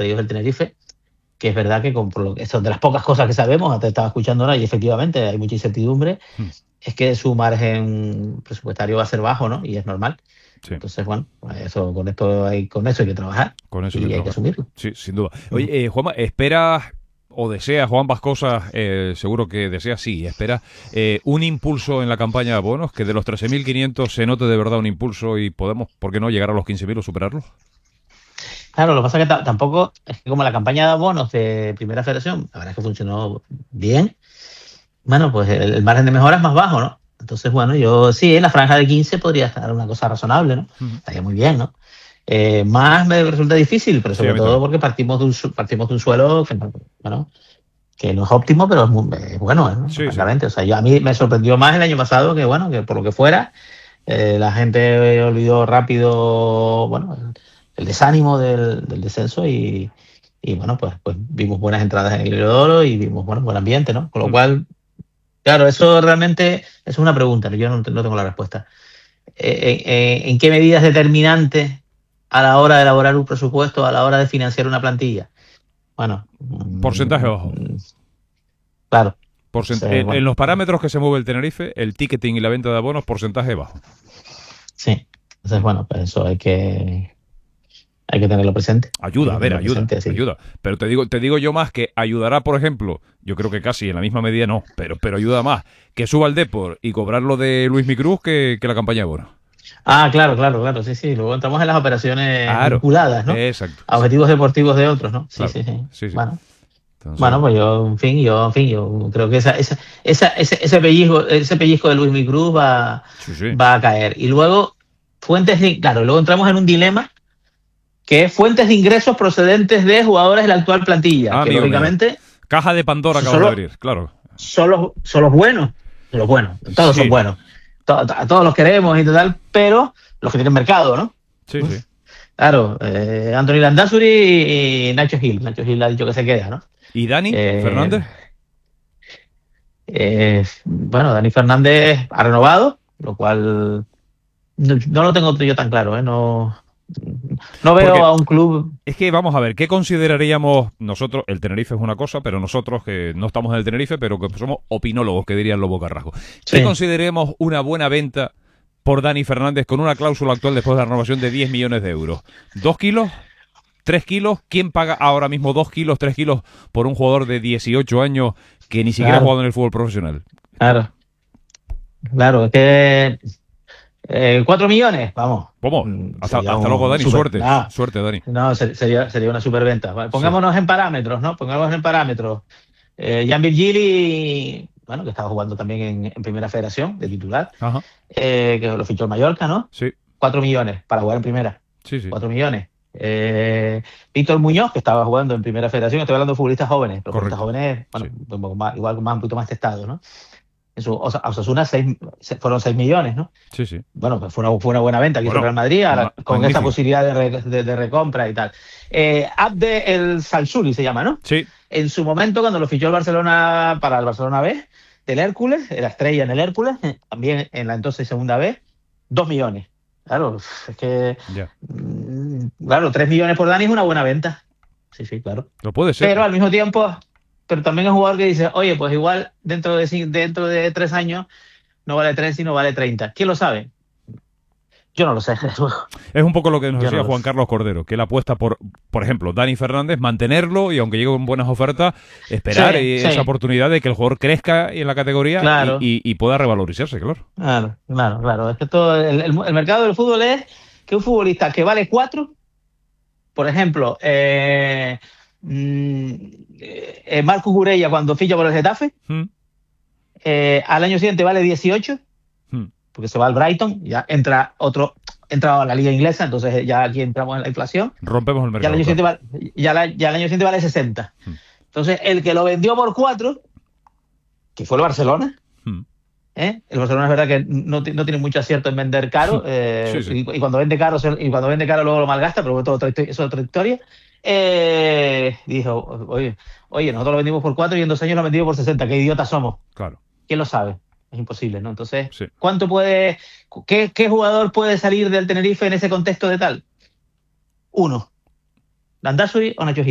entre ellos el Tenerife, que es verdad que son de las pocas cosas que sabemos, antes estaba escuchando ahora y efectivamente hay mucha incertidumbre, es que su margen presupuestario va a ser bajo, ¿no? Y es normal. Sí. Entonces, bueno, con eso hay que trabajar Con eso y hay que asumirlo. Sí, sin duda. Oye, Juanma, ¿esperas o deseas, o ambas cosas, seguro que deseas, sí, esperas un impulso en la campaña de abonos, que de los 13.500 se note de verdad un impulso y podemos, ¿por qué no, llegar a los 15.000 o superarlos? Claro, lo que pasa es que tampoco, es que como la campaña de abonos de Primera Federación, la verdad es que funcionó bien, bueno, pues el margen de mejora es más bajo, ¿no? Entonces, bueno, yo sí, en la franja de 15 podría estar una cosa razonable, ¿no? Estaría muy bien, ¿no? Más me resulta difícil, pero Sí, a sobre mí todo también. porque partimos de un suelo que, bueno, que no es óptimo, pero es bueno, ¿no? Sí, sí. Francamente. O sea, a mí me sorprendió más el año pasado que, bueno, que por lo que fuera, la gente olvidó rápido, bueno, el desánimo del descenso y, bueno, pues vimos buenas entradas en el Hilo de Oro y vimos, bueno, buen ambiente, ¿no? Con lo cual, claro, eso realmente es una pregunta, yo no tengo la respuesta. ¿En qué medida es determinante a la hora de elaborar un presupuesto, a la hora de financiar una plantilla? Bueno, Porcentaje bajo. claro. Entonces, En bueno, los parámetros que se mueve el Tenerife, el ticketing y la venta de abonos, porcentaje bajo. sí. Entonces, Mm. bueno, pues eso hay que tenerlo presente. Hay Ayuda, que a ver, tenerlo ayuda, presente, así. ayuda. Pero te digo yo más que ayudará, por ejemplo, yo creo que casi en la misma medida no, pero ayuda más que suba el Depor y cobrar lo de Luis Micruz que la campaña de abonos. Ah, claro, claro, claro, sí, sí. Luego entramos en las operaciones Claro, vinculadas, ¿no? exacto, A objetivos deportivos de otros, ¿no? Sí, claro, sí, sí. sí, sí. Bueno, Entonces, bueno, pues yo creo que ese pellizco de Luis Micruz sí, sí. va a caer. Y luego, claro, luego entramos en un dilema que es fuentes de ingresos procedentes de jugadores de la actual plantilla, Ah, que amigo mío. lógicamente Caja de Pandora son, acabas de solo, abrir, claro. son los buenos, todos son Sí, buenos, a todos los queremos y tal, pero los que tienen mercado, ¿no? sí, sí. Claro, Anthony Landázuri y Nacho Gil. Nacho Gil ha dicho que se queda, ¿no? ¿Y Dani Eh, Fernández? bueno, Dani Fernández ha renovado, lo cual no lo tengo yo tan claro, ¿eh? No veo Porque a un club. es que vamos a ver, ¿qué consideraríamos nosotros? El Tenerife es una cosa, pero nosotros que no estamos en el Tenerife, pero que somos opinólogos, que diría el Lobo Carrasco. ¿Qué Sí, consideremos una buena venta por Dani Fernández con una cláusula actual después de la renovación de 10 millones de euros? ¿2 kilos? ¿3 kilos? ¿Quién paga ahora mismo 2 kilos, 3 kilos por un jugador de 18 años que ni siquiera ha claro, jugado en el fútbol profesional? claro, claro. Es que 4 millones, vamos. Vamos, Sería hasta luego, un Dani. súper. Suerte, No, suerte, Dani. no, sería una superventa. Vale, Sí. pongámonos en parámetros, ¿no? Pongámonos en parámetros. Jan Virgili, bueno, que estaba jugando también en Primera Federación, de titular, Ajá. que lo fichó el Mallorca, ¿no? Sí, 4 millones para jugar en Primera. sí, sí. 4 millones. Víctor Muñoz, que estaba jugando en Primera Federación, estoy hablando de futbolistas jóvenes, pero futbolistas Correcto. jóvenes, Sí, bueno, un poco más, igual más, un poquito más testados, ¿no? A Osasuna fueron 6 millones, ¿no? sí, sí. Bueno, pues fue una buena venta que hizo el Bueno, Real Madrid, ahora con esta magnífica. posibilidad de recompra y tal. Abde el Salsuli se llama, ¿no? Sí, En su momento, cuando lo fichó el Barcelona para el Barcelona B, del Hércules, era estrella en el Hércules, también en la entonces segunda B, 2 millones. Claro, es que, ya. claro, 3 millones por Dani es una buena venta. Sí, sí, claro. No puede ser. Pero al mismo tiempo, pero también es un jugador que dice, oye, pues igual dentro de 3 años no vale 3, sino vale 30. ¿Quién lo sabe? Yo no lo sé, Es un poco lo que nos yo no decía lo Juan sé. Carlos Cordero, que él apuesta por ejemplo, Dani Fernández, mantenerlo y aunque llegue con buenas ofertas, Sí, esperar esa sí, oportunidad de que el jugador crezca en la categoría claro, y pueda revalorizarse, claro. claro, claro, claro. Es que todo el mercado del fútbol es que un futbolista que vale 4, por ejemplo, Marcus Gurella cuando ficha por el Getafe, Mm, al año siguiente vale 18, mm. porque se va al Brighton, ya entra a la liga inglesa, entonces ya aquí entramos en la inflación, Rompemos el ya al mercado, año claro. siguiente ya al año siguiente vale 60. Mm, Entonces, el que lo vendió por 4, que fue el Barcelona, mm. El Barcelona es verdad que no tiene mucho acierto en vender caro, Sí, sí. y cuando vende caro luego lo malgasta, pero eso es otra historia. Dijo, oye, nosotros lo vendimos por 4 y en 2 años lo vendimos por 60, qué idiotas somos. Claro. ¿Quién lo sabe? Es imposible, ¿no? Entonces, Sí. ¿qué jugador puede salir del Tenerife en ese contexto de tal? Uno, Landázuri o Nacho Gil.